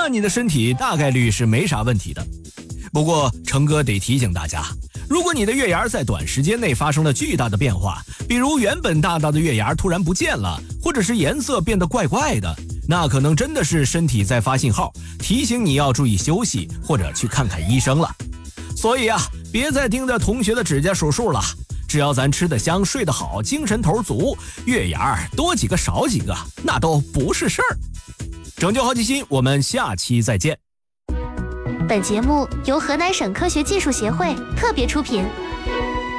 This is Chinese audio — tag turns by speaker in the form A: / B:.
A: 那你的身体大概率是没啥问题的。不过成哥得提醒大家，如果你的月牙在短时间内发生了巨大的变化，比如原本大大的月牙突然不见了，或者是颜色变得怪怪的，那可能真的是身体在发信号，提醒你要注意休息或者去看看医生了。所以啊，别再盯着同学的指甲数数了，只要咱吃得香睡得好，精神头足，月牙多几个少几个那都不是事儿。拯救好奇心，我们下期再见。
B: 本节目由河南省科学技术协会特别出品。